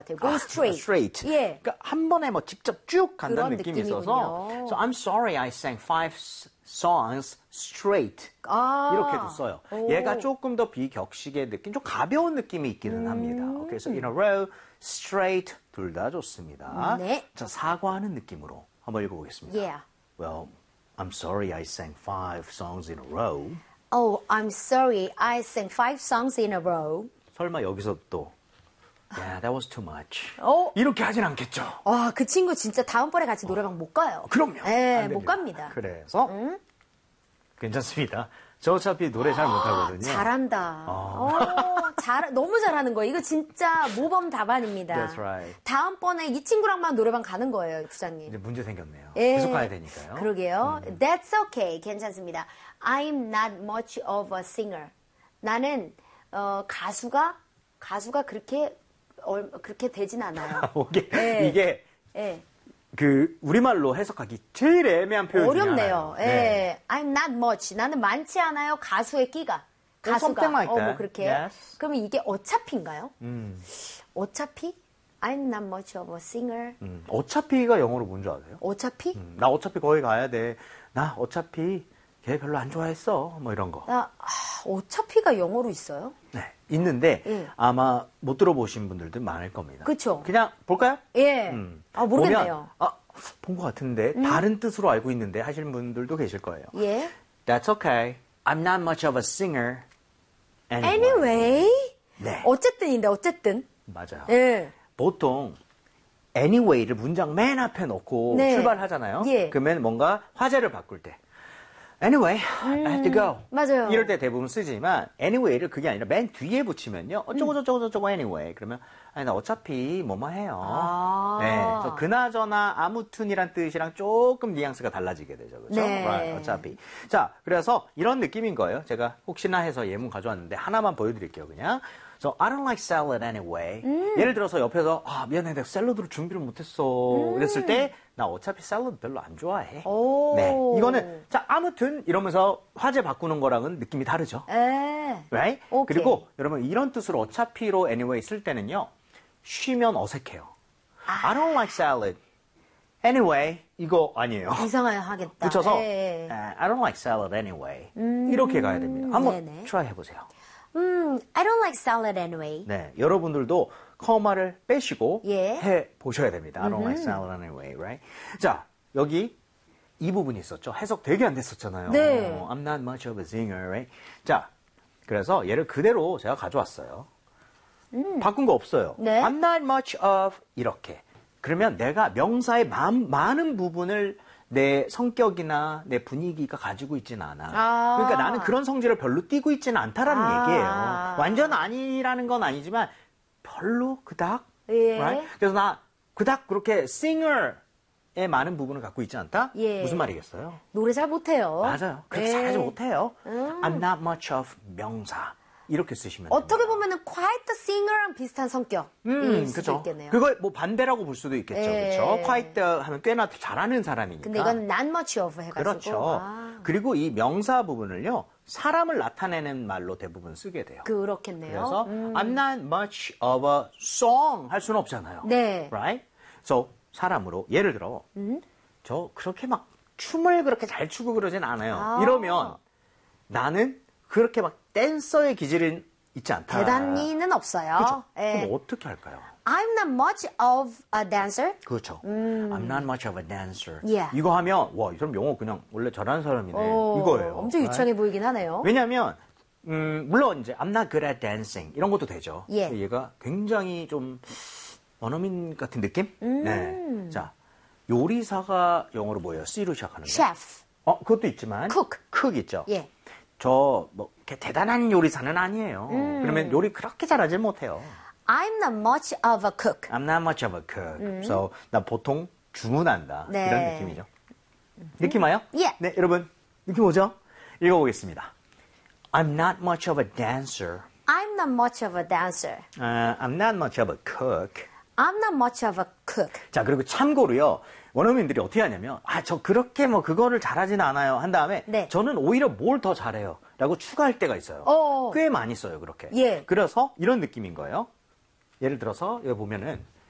Go straight. straight. 예. 그러니까 한 번에 뭐 직접 쭉 간다는 그런 느낌이 느낌이군요. 있어서 So I'm sorry I sang 5 songs straight. 이렇게도 써요. 얘가 조금 더 비격식의 느낌, 좀 가벼운 느낌이 있기는 합니다. 그래서 in a row, straight 둘 다 좋습니다. 네. 자, 사과하는 느낌으로 한번 읽어보겠습니다. Yeah. Well, I'm sorry I sang 5 songs in a row. Oh, I'm sorry. I sang 5 songs in a row. 설마 여기서 또 Yeah, that was too much. 이렇게 하진 않겠죠. 와, 그 친구 진짜 다음번에 같이 노래방 못 가요. 그럼요. 네, 안 됩니다. 못 갑니다. 그래서 괜찮습니다. 저 어차피 노래 잘 못하거든요. 잘한다. 너무 잘하는 거예요. 이거 진짜 모범 답안입니다. That's right. 다음번에 이 친구랑만 노래방 가는 거예요, 부장님. 이제 문제 생겼네요. 예. 계속 가야 되니까요. 그러게요. That's okay. 괜찮습니다. I'm not much of a singer. 나는 가수가 그렇게 되진 않아요. 이게 예. 그 우리말로 해석하기 제일 애매한 표현 중에 어렵네요. 하나예요. 예. 네. I'm not much. 나는 많지 않아요. 가수의 끼가. 가수가. something like 뭐 that. 그렇게. Yes. 그러면 이게 어차피인가요? 어차피? I'm not much of a singer. 어차피가 영어로 뭔지 아세요? 어차피? 나 어차피 거기 가야 돼. 나 어차피 걔 별로 안 좋아했어. 뭐 이런 거. 어차피가 영어로 있어요? 네. 있는데 예. 아마 못 들어보신 분들도 많을 겁니다. 그쵸. 그냥 볼까요? 예. 모르겠네요. 본 것 같은데 다른 뜻으로 알고 있는데 하시는 분들도 계실 거예요. 예. That's okay. I'm not much of a singer. Anyway. 네. 어쨌든. 맞아요. 예. 보통 anyway를 문장 맨 앞에 놓고 네. 출발하잖아요. 예. 그러면 뭔가 화제를 바꿀 때 Anyway, I have to go. 맞아요. 이럴 때 대부분 쓰지만 anyway를 그게 아니라 맨 뒤에 붙이면요. 어쩌고 anyway. 그러면 아니 나 어차피 뭐뭐 해요. 네. 그래서 그나저나 아무튼이란 뜻이랑 조금 뉘앙스가 달라지게 되죠. 그렇죠? 네. Right, 어차피. 자, 그래서 이런 느낌인 거예요. 제가 혹시나 해서 예문 가져왔는데 하나만 보여드릴게요. 그냥. So I don't like salad anyway. 예를 들어서 옆에서 미안해 내가 샐러드를 준비를 못했어. 이랬을 때 나 어차피 샐러드 별로 안 좋아해. 네, 이거는 자 아무튼 이러면서 화제 바꾸는 거랑은 느낌이 다르죠. Right? 오케이. 그리고 여러분 이런 뜻으로 어차피로 anyway 쓸 때는요. 쉬면 어색해요. I don't like salad. Anyway 이거 아니에요. 이상하겠다. 붙여서 예. I don't like salad anyway. 이렇게 가야 됩니다. 한번 네네. try 해보세요. I don't like salad anyway. 네, 여러분들도 커마를 빼시고 예. 해 보셔야 됩니다. I don't like salad anyway, right? 자, 여기 이 부분이 있었죠. 해석 되게 안 됐었잖아요. 네. I'm not much of a singer, right? 자, 그래서 얘를 그대로 제가 가져왔어요. 바꾼 거 없어요. 네. I'm not much of 이렇게. 그러면 내가 명사의 많은 부분을 내 성격이나 내 분위기가 가지고 있지는 않아. 그러니까 나는 그런 성질을 별로 띠고 있지는 않다라는 얘기예요. 완전 아니라는 건 아니지만 별로 그닥. 예. Right? 그래서 나 그닥 그렇게 싱어의 많은 부분을 갖고 있지 않다? 예. 무슨 말이겠어요? 노래 잘 못해요. 맞아요. 그렇게 예. 잘하지 못해요. I'm not much of 명사. 이렇게 쓰시면 됩니다. 어떻게 보면은 quite the singer랑 비슷한 성격이 있을 수도 그죠. 있겠네요. 그걸 뭐 반대라고 볼 수도 있겠죠. 예. 그렇죠. quite the 하면 꽤나 잘하는 사람이니까. 근데 이건 not much of 해가지고. 그렇죠. 그리고 이 명사 부분을요. 사람을 나타내는 말로 대부분 쓰게 돼요. 그렇겠네요. 그래서 I'm not much of a song 할 수는 없잖아요. 네. Right? So 사람으로 예를 들어 저 그렇게 막 춤을 그렇게 잘 추고 그러진 않아요. 이러면 나는 그렇게 막 댄서의 기질은 있지 않다. 대단히는 없어요. 그렇죠. 예. 그럼 어떻게 할까요? I'm not much of a dancer. 그렇죠. I'm not much of a dancer. Yeah. 이거 하면 와, 이 사람 영어 그냥 원래 잘하는 사람이네. 이거예요. 엄청 유창해 보이긴 하네요. 왜냐하면 물론 이제 I'm not good at dancing 이런 것도 되죠. 예. 얘가 굉장히 좀 원어민 같은 느낌? 네. 자, 요리사가 영어로 뭐예요? C로 시작하는 거. chef. 그것도 있지만 cook 있죠. 예. 저 뭐 이렇게 대단한 요리사는 아니에요. 그러면 요리 그렇게 잘하지 못해요. I'm not much of a cook. I'm not much of a cook. So 나 보통 주문한다. 네. 이런 느낌이죠. 느낌 와요? 예. 네, 여러분 느낌 오죠? 읽어보겠습니다. I'm not much of a dancer. I'm not much of a dancer. I'm not much of a cook. I'm not much of a cook. 자, 그리고 참고로요. 원어민들이 어떻게 하냐면 저 그렇게 뭐 그거를 잘하진 않아요. 한 다음에 네. 저는 오히려 뭘 더 잘해요. 라고 추가할 때가 있어요. 꽤 많이 써요, 그렇게. 예. 그래서 이런 느낌인 거예요. 예를 들어서 여기 보면은